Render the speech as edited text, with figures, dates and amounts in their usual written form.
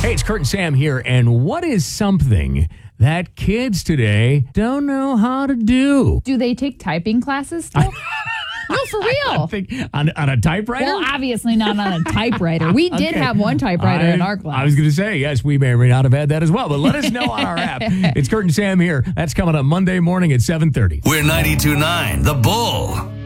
Hey, it's Kurt and Sam here, and what is something that kids today don't know how to do? Do they take typing classes still? No, for real. I think on a typewriter? Well, obviously not on a typewriter. We did have one typewriter in our class. I was going to say, yes, we may or may not have had that as well, but let us know on our app. It's Kurt and Sam here. That's coming up Monday morning at 7:30. We're 92.9 The Bull.